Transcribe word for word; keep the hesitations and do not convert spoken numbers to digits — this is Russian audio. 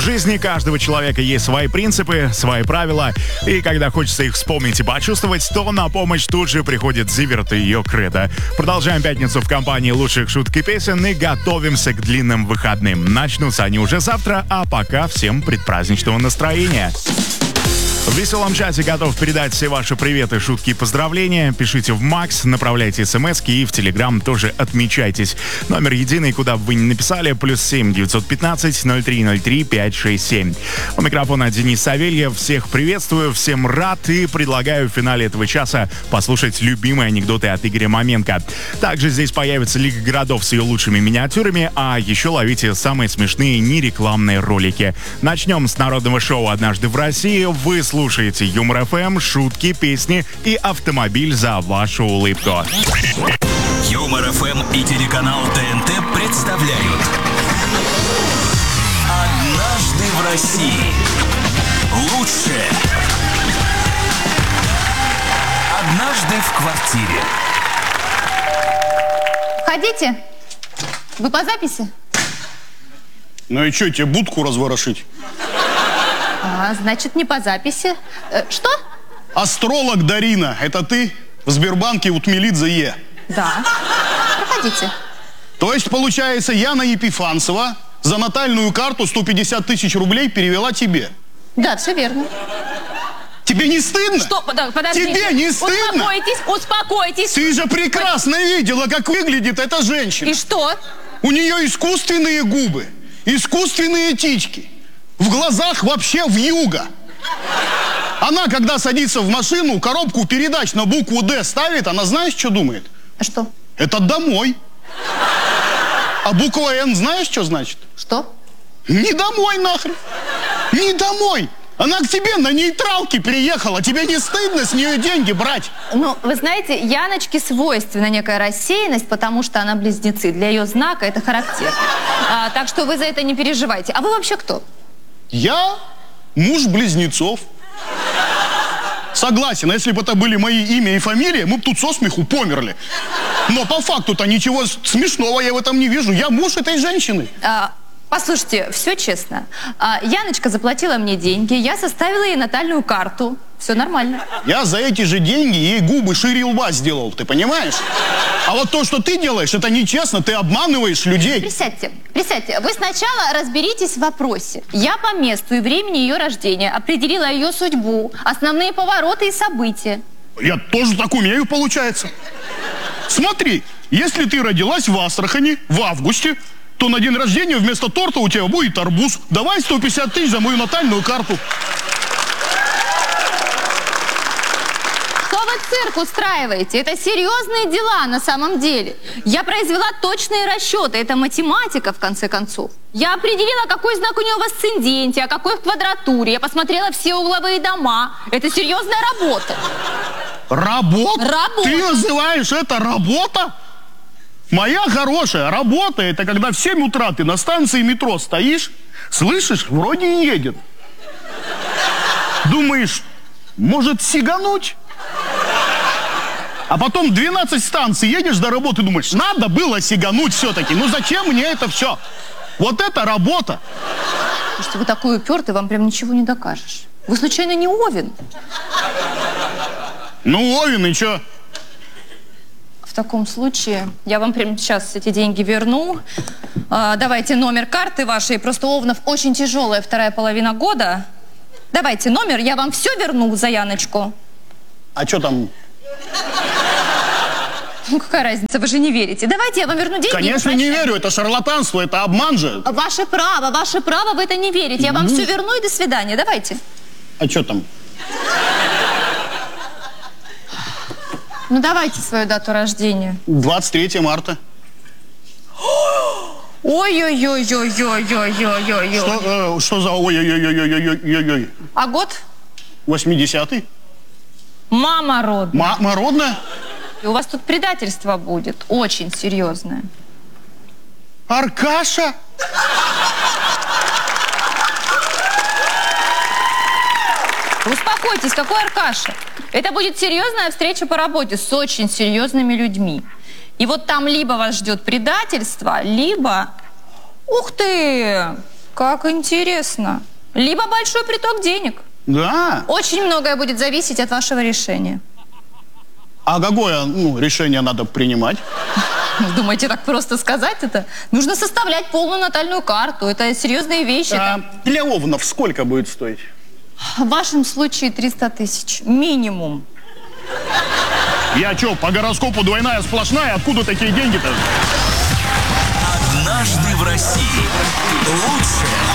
жизни каждого человека есть свои принципы, свои правила. И когда хочется их вспомнить и почувствовать, то на помощь тут же приходит Зиверт и ее кредо. Продолжаем пятницу в компании лучших шуток и песен и готовимся к длинным выходным. Начнутся они уже завтра, а пока всем предпраздничного настроения. В веселом чате готов передать все ваши приветы, шутки и поздравления. Пишите в Макс, направляйте смски и в Телеграм тоже отмечайтесь. Номер единый, куда бы вы ни написали, плюс семь девятьсот пятнадцать ноль три ноль три пять шесть семь. У микрофона Денис Савельев. Всех приветствую, всем рад и предлагаю в финале этого часа послушать любимые анекдоты от Игоря Маменко. Также здесь появится Лига городов с ее лучшими миниатюрами, а еще ловите самые смешные нерекламные ролики. Начнем с народного шоу «Однажды в России». Вы слушаете Юмор эф эм, шутки, песни и автомобиль за вашу улыбку. Юмор эф эм и телеканал тэ эн тэ представляют «Однажды в России». Лучшее. Однажды в квартире. Ходите. Вы по записи? Ну и что, тебе будку разворошить? А, значит, не по записи. Э, что? Астролог Дарина, это ты? В Сбербанке у Тмелидзе Е. Да. Проходите. То есть, получается, Яна Епифанцева за натальную карту сто пятьдесят тысяч рублей перевела тебе? Да, все верно. Тебе не стыдно? Что? Подождите. Тебе не стыдно? Успокойтесь, успокойтесь. Ты же прекрасно видела, как выглядит эта женщина. И что? У нее искусственные губы, искусственные тички. В глазах вообще вьюга. Она, когда садится в машину, коробку передач на букву «Д» ставит, она знаешь, что думает? А что? Это домой. А буква «Н» знаешь, что значит? Что? Не домой нахрен. Не домой. Она к тебе на нейтралке приехала. Тебе не стыдно с нее деньги брать? Ну, вы знаете, Яночке свойственна некая рассеянность, потому что она близнецы. Для ее знака это характерно. А, так что вы за это не переживайте. А вы вообще кто? Я муж близнецов. Согласен, если бы это были мои имя и фамилия, мы бы тут со смеху померли. Но по факту-то ничего смешного я в этом не вижу. Я муж этой женщины. А, послушайте, все честно. А, Яночка заплатила мне деньги, я составила ей натальную карту. Все нормально. Я за эти же деньги ей губы шире лба сделал, ты понимаешь? А вот то, что ты делаешь, это нечестно, ты обманываешь людей. Присядьте, присядьте. Вы сначала разберитесь в вопросе. Я по месту и времени ее рождения определила ее судьбу, основные повороты и события. Я тоже так умею, получается. Смотри, если ты родилась в Астрахани в августе, то на день рождения вместо торта у тебя будет арбуз. Давай сто пятьдесят тысяч за мою натальную карту. Что вы цирк устраиваете? Это серьезные дела на самом деле. Я произвела точные расчеты. Это математика, в конце концов. Я определила, какой знак у нее в асценденте, а какой в квадратуре. Я посмотрела все угловые дома. Это серьезная работа. Работа? Работа. Ты называешь это работа? Моя хорошая работа — это когда в семь утра ты на станции метро стоишь, слышишь, вроде не едет. Думаешь, может сигануть? А потом двенадцать станций едешь до работы, думаешь, надо было сигануть все-таки. Ну зачем мне это все? Вот это работа. Слушайте, вы такой упертый, вам прям ничего не докажешь. Вы случайно не Овен? Ну, Овен, и что? В таком случае я вам прямо сейчас эти деньги верну. А, давайте номер карты вашей. Просто Овнов очень тяжелая вторая половина года. Давайте номер, я вам все верну за Яночку. А что там? Ну, какая разница, вы же не верите. Давайте я вам верну деньги. Конечно, не верю, это шарлатанство, это обман же. Ваше право, ваше право, вы это не верите. Я вам все верну и до свидания, давайте. А что там? Ну, давайте свою дату рождения. двадцать третье марта. Ой-ой-ой-ой-ой-ой-ой-ой-ой. Что, э, что за ой-ой-ой-ой-ой-ой-ой? А год? восьмидесятый. Мама родная. Мама родная? И у вас тут предательство будет, очень серьезное. Аркаша? Успокойтесь, какой Аркаша? Это будет серьезная встреча по работе с очень серьезными людьми. И вот там либо вас ждет предательство, либо... Ух ты! Как интересно. Либо большой приток денег. Да? Очень многое будет зависеть от вашего решения. А какое ну, решение надо принимать? Думаете, так просто сказать это? Нужно составлять полную натальную карту. Это серьезные вещи. А это... для овнов сколько будет стоить? В вашем случае триста тысяч. Минимум. Я что, по гороскопу двойная сплошная? Откуда такие деньги-то? Однажды в России. Лучшее